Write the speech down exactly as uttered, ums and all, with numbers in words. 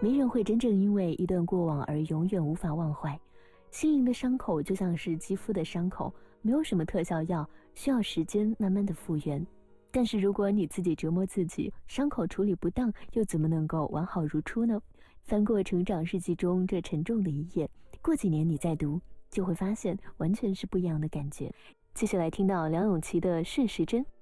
没人会真正因为一段过往而永远无法忘怀。心灵的伤口就像是肌肤的伤口，没有什么特效药，需要时间慢慢的复原。但是如果你自己折磨自己，伤口处理不当，又怎么能够完好如初呢？翻过成长日记中这沉重的一页，过几年你再读，就会发现完全是不一样的感觉。接下来听到梁咏琪的顺时针。